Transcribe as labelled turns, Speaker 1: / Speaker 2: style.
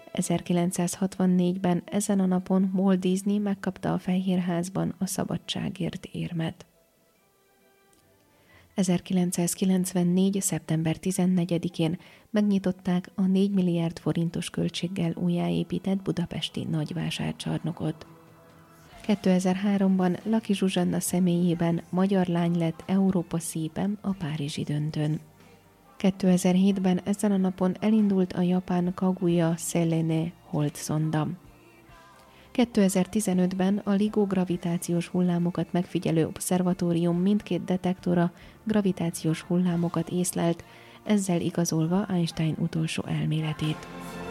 Speaker 1: 1964-ben ezen a napon Walt Disney megkapta a Fehérházban a szabadságért érmet. 1994. szeptember 14-én megnyitották a 4 milliárd forintos költséggel újjáépített budapesti nagyvásárcsarnokot. 2003-ban Laki Zsuzsanna személyében magyar lány lett Európa szípe a párizsi döntőn. 2007-ben ezen a napon elindult a japán Kaguya Selene holdszonda. 2015-ben a LIGO gravitációs hullámokat megfigyelő obszervatórium mindkét detektora gravitációs hullámokat észlelt, ezzel igazolva Einstein utolsó elméletét.